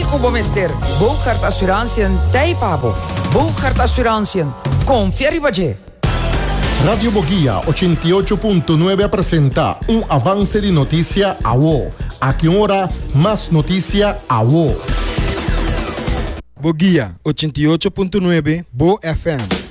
kubo mister. Bogart Assurantie Taipabo. Bogart Assurantie. Confiere Baje. Radio Boguía 88.9 presenta un avance de noticia a WO. A qué hora más noticia a WO. Boguía 88.9 Bo FM.